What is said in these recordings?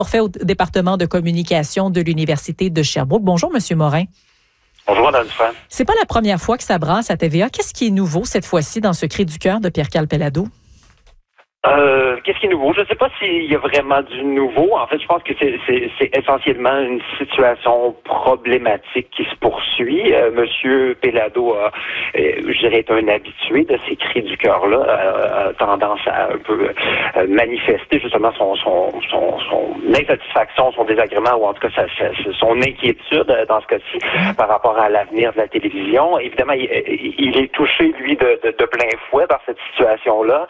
fait au département de communication de l'Université de Sherbrooke. Bonjour, Monsieur Morin. Bonjour, Mme Dufresne. C'est pas la première fois que ça brasse à TVA. Qu'est-ce qui est nouveau cette fois-ci dans ce cri du cœur de Pierre-Carl Péladeau? Qu'est-ce qui est nouveau? Je ne sais pas s'il y a vraiment du nouveau. En fait, je pense que c'est essentiellement une situation problématique qui se poursuit. Monsieur Péladeau a, je dirais, est un habitué de ces cris du cœur-là, a tendance à un peu manifester justement son insatisfaction, son désagrément, ou en tout cas son inquiétude dans ce cas-ci par rapport à l'avenir de la télévision. Évidemment, il est touché, lui, de plein fouet par cette situation-là.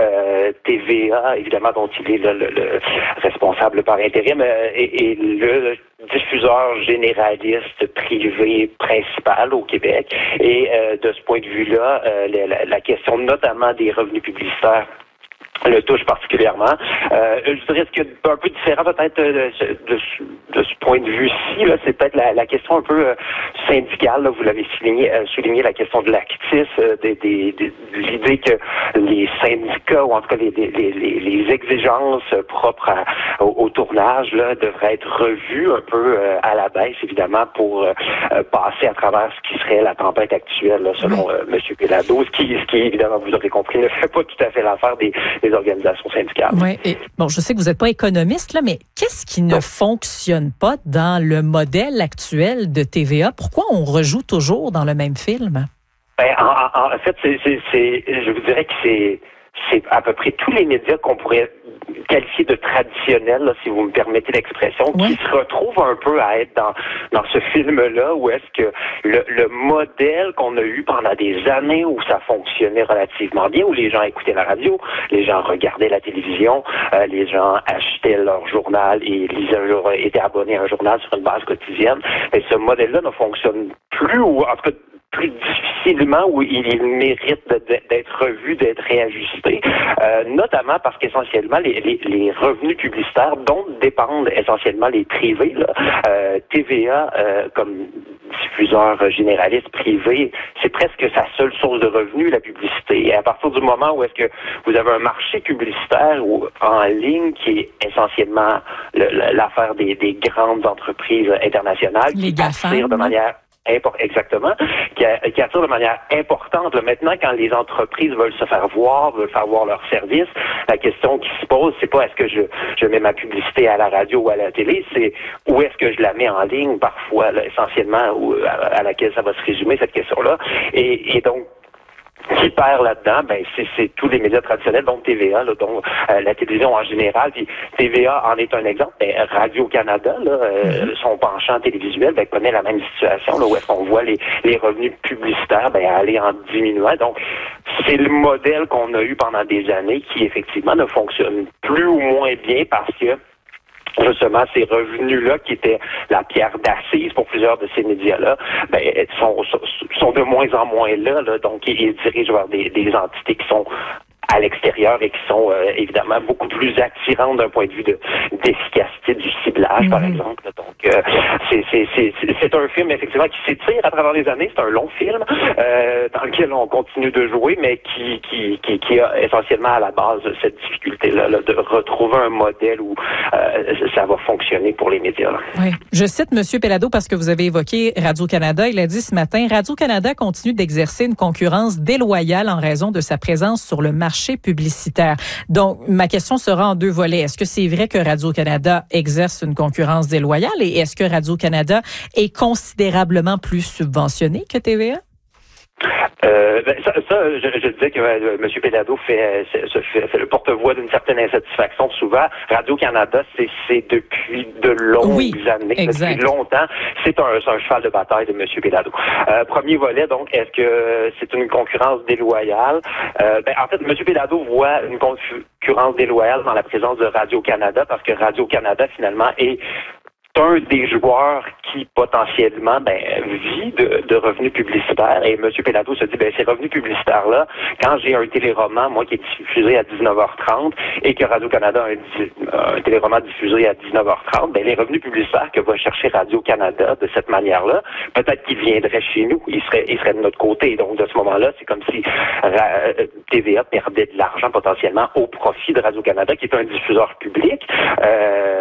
TVA, évidemment, dont il est le responsable par intérim, et le diffuseur généraliste privé principal au Québec. Et de ce point de vue-là, la question notamment des revenus publicitaires le touche particulièrement. Je dirais ce qui est un peu différent peut-être de ce point de vue-ci, là, c'est peut-être la question un peu syndicale. Là, vous l'avez souligné la question de l'actis, l'idée que les syndicats, ou en tout cas les exigences propres au tournage là, devraient être revues un peu à la baisse, évidemment, pour passer à travers ce qui serait la tempête actuelle, là, selon M. Péladeau, ce qui, évidemment, vous aurez compris, ne fait pas tout à fait l'affaire des organisations syndicales. Oui, et bon, je sais que vous n'êtes pas économiste, là, mais qu'est-ce qui ne fonctionne pas dans le modèle actuel de TVA? Pourquoi on rejoue toujours dans le même film? Ben, en fait, je vous dirais que c'est à peu près tous les médias qu'on pourrait qualifier de traditionnels, là, si vous me permettez l'expression, qui se retrouvent un peu à être dans ce film-là, où est-ce que le modèle qu'on a eu pendant des années où ça fonctionnait relativement bien, où les gens écoutaient la radio, les gens regardaient la télévision, les gens achetaient leur journal et étaient abonnés à un journal sur une base quotidienne, et ce modèle-là ne fonctionne plus, ou en tout cas plus difficilement, où il mérite d'être revu, d'être réajusté, notamment parce qu'essentiellement, les revenus publicitaires dont dépendent essentiellement les privés, là, TVA, comme diffuseur généraliste privé, c'est presque sa seule source de revenus, la publicité. Et à partir du moment où est-ce que vous avez un marché publicitaire en ligne qui est essentiellement l'affaire des grandes entreprises internationales, qui attirent de manière exactement, qui attire de manière importante. Là, maintenant, quand les entreprises veulent se faire voir, veulent faire voir leurs services, la question qui se pose, c'est pas est-ce que je mets ma publicité à la radio ou à la télé, c'est où est-ce que je la mets en ligne, parfois, là, essentiellement, à laquelle ça va se résumer, cette question-là. Et donc, qui perd là-dedans, ben c'est tous les médias traditionnels, donc TVA, là, donc la télévision en général. Puis TVA en est un exemple. Ben, Radio-Canada, là, son penchant télévisuel, ben, connaît la même situation, là, où est-ce qu'on voit les revenus publicitaires aller en diminuant. Donc, c'est le modèle qu'on a eu pendant des années qui, effectivement, ne fonctionne plus ou moins bien parce que justement, ces revenus-là, qui étaient la pierre d'assise pour plusieurs de ces médias-là, sont de moins en moins là, donc ils dirigent vers des entités qui sont à l'extérieur et qui sont évidemment beaucoup plus attirantes d'un point de vue d'efficacité du ciblage, par exemple. Donc, c'est un film, effectivement, qui s'étire à travers les années. C'est un long film dans lequel on continue de jouer, mais qui a essentiellement à la base cette difficulté-là là, de retrouver un modèle où ça va fonctionner pour les médias. Là. Oui. Je cite M. Péladeau parce que vous avez évoqué Radio-Canada. Il a dit ce matin, Radio-Canada continue d'exercer une concurrence déloyale en raison de sa présence sur le marché publicitaire. Donc, ma question sera en deux volets. Est-ce que c'est vrai que Radio-Canada exerce une concurrence déloyale et est-ce que Radio-Canada est considérablement plus subventionné que TVA? Je disais que M. Péladeau fait le porte-voix d'une certaine insatisfaction souvent. Radio-Canada, c'est depuis de longues années, depuis longtemps. C'est un cheval de bataille de M. Péladeau. Premier volet, donc, est-ce que c'est une concurrence déloyale? En fait, M. Péladeau voit une concurrence déloyale dans la présence de Radio-Canada parce que Radio-Canada, finalement, est un des joueurs qui potentiellement vit de revenus publicitaires. Et M. Péladeau se dit, ces revenus publicitaires-là, quand j'ai un téléroman, moi, qui est diffusé à 19h30 et que Radio-Canada a un téléroman diffusé à 19h30, les revenus publicitaires que va chercher Radio-Canada de cette manière-là, peut-être qu'ils viendraient chez nous. Ils seraient de notre côté. Donc, de ce moment-là, c'est comme si TVA perdait de l'argent potentiellement au profit de Radio-Canada, qui est un diffuseur public.